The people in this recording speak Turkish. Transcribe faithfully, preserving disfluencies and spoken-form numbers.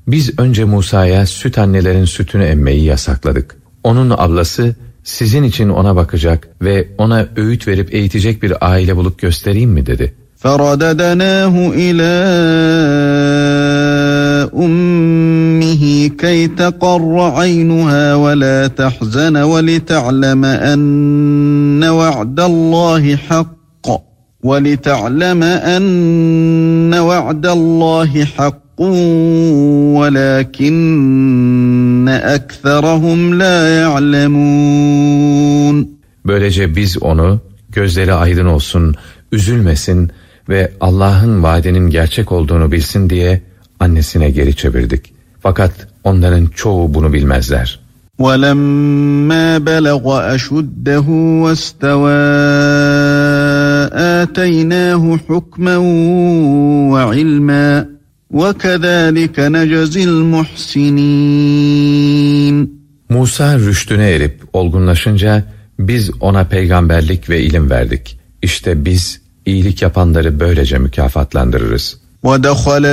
Biz önce Musa'ya süt annelerin sütünü emmeyi yasakladık. Onun ablası sizin için ona bakacak ve ona öğüt verip eğitecek bir aile bulup göstereyim mi dedi. فَرَدَدْنَاهُ إِلَى أُمِّهِ كَيْ تَقَرَّ عَيْنُهَا وَلَا تَحْزَنَ وَلِتَعْلَمَ أَنَّ وَعْدَ اللّٰهِ حَقٌّ وَلِتَعْلَمَ أَنَّ وَعْدَ اللّٰهِ حَقٌّ وَلَكِنَّ أَكْثَرَهُمْ لَا يَعْلَمُونَ. Böylece biz onu gözleri aydın olsun, üzülmesin ve Allah'ın vaadinin gerçek olduğunu bilsin diye annesine geri çevirdik. Fakat onların çoğu bunu bilmezler. وَلَمَّا بَلَغَ أَشُدَّهُ وَاسْتَوَى آتَيْنَاهُ حُكْمًا وَعِلْمًا وَكَذَٰلِكَ نَجْزِي الْمُحْسِنِينَ. Musa rüştüne erip olgunlaşınca biz ona peygamberlik ve ilim verdik. İşte biz iyilik yapanları böylece mükafatlandırırız. وَدَخَلَ